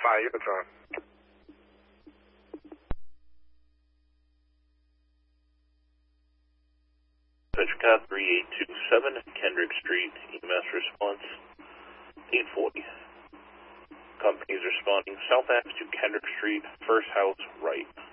5, Unitron. Petchcott 3827, Kendrick Street, EMS response 840. Companies responding south apps to Kendrick Street, first house right.